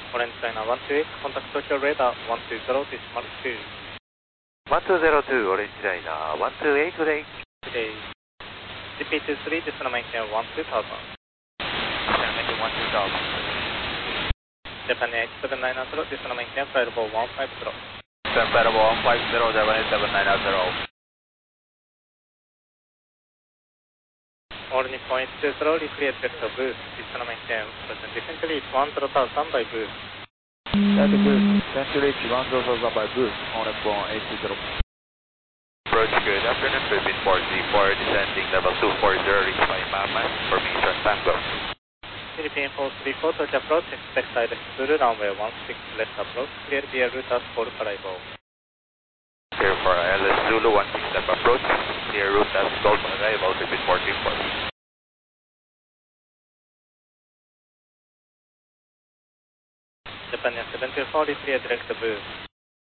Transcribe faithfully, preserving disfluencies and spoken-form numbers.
Orange China one two X, contact Tokyo radar one two zero decimal two. one two zero two, Orange China one two eight, good day. Good day. G P two three, decimal maintain one two thousand. Decimal maintain one two thousand. Japan eight seven nine zero, decimal maintain flight level one five zero. Japan flight level one five zero, Japan eight seven nine zero. All Nippon eight two zero, recreate vector boost, decimal maintain, descent reach one zero thousand by boost. That's a boost, descent reach one zero thousand by boost, on Nippon eight two zero. Approach good afternoon, Vivid four Z four, descending level two four zero, reach by Mama, formation Tango. Philippine four three four, Tokyo approach, expect direct through runway one six left approach, clear via route as for arrival. Clear for L S Zulu one six left approach, clear route as Golf arrival, Vivid four three four. Japan seven two four, reclear direct boost.